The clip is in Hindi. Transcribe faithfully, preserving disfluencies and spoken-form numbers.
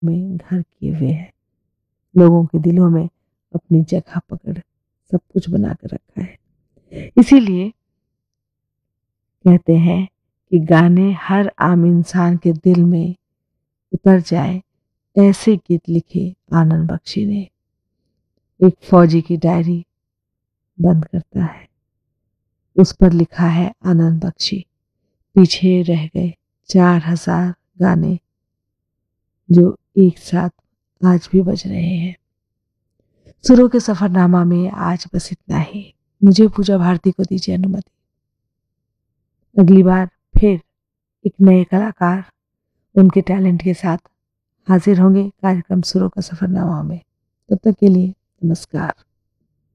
में घर किए हुए हैं, लोगों के दिलों में अपनी जगह पकड़ सब कुछ बना कर रखा है। इसीलिए कहते हैं कि गाने हर आम इंसान के दिल में उतर जाए, ऐसे गीत लिखे आनंद बख्शी ने। एक फौजी की डायरी बंद करता है, उस पर लिखा है आनंद बख्शी, पीछे रह गए चार हजार गाने जो एक साथ आज भी बज रहे हैं। सुरों के सफरनामा में आज बस इतना ही। मुझे पूजा भारती को दीजिए अनुमति। अगली बार फिर एक नए कलाकार उनके टैलेंट के साथ हाजिर होंगे कार्यक्रम सुरों का सफरनामा में। तब तक के लिए नमस्कार।